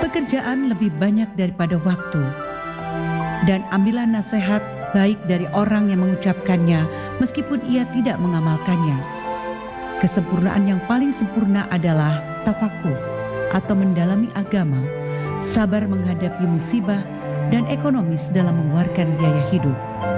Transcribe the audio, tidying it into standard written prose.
Pekerjaan lebih banyak daripada waktu. Dan ambillah nasihat baik dari orang yang mengucapkannya meskipun ia tidak mengamalkannya. Kesempurnaan yang paling sempurna adalah tafakuh atau mendalami agama, sabar menghadapi musibah, dan ekonomis dalam mengeluarkan biaya hidup.